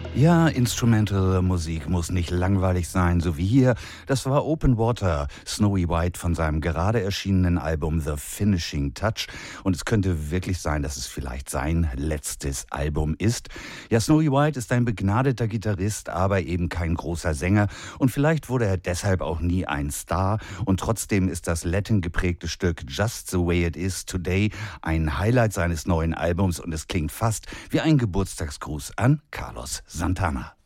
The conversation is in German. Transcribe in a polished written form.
Ja, Instrumental-Musik muss nicht langweilig sein, so wie hier. Das war Open Water, Snowy White von seinem gerade erschienenen Album The Finishing Touch. Und es könnte wirklich sein, dass es vielleicht sein letztes Album ist. Ja, Snowy White ist ein begnadeter Gitarrist, aber eben kein großer Sänger. Und vielleicht wurde er deshalb auch nie ein Star. Und trotzdem ist das Latin-geprägte Stück Just the Way It Is Today ein Highlight seines neuen Albums. Und es klingt fast wie ein Geburtstagsgruß an Carlos Santana.